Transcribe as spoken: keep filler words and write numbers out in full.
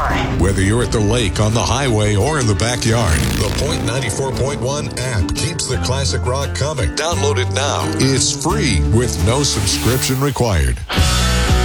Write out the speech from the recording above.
Wi-Fi. Whether you're at the lake, on the highway, or in the backyard, the Point ninety-four point one app keeps the classic rock coming. Download it now. It's free with no subscription required.